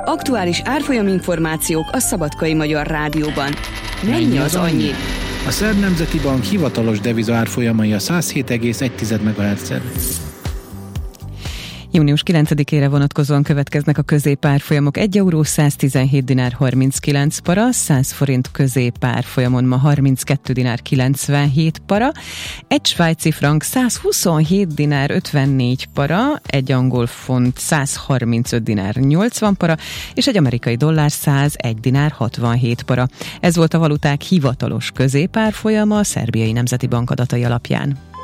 Aktuális árfolyaminformációk a Szabadkai Magyar Rádióban. Mennyi az annyi? A Szerb Nemzeti Bank hivatalos deviza árfolyamai a 107,1 MHz-en. Június 9-ére vonatkozóan következnek a középárfolyamok. 1 euró 117 dinár 39 para, 100 forint középárfolyamon ma 32 dinár 97 para, egy svájci frank 127 dinár 54 para, egy angol font 135 dinár 80 para, és egy amerikai dollár 101 dinár 67 para. Ez volt a valuták hivatalos középárfolyama a Szerbiai Nemzeti Bank adatai alapján.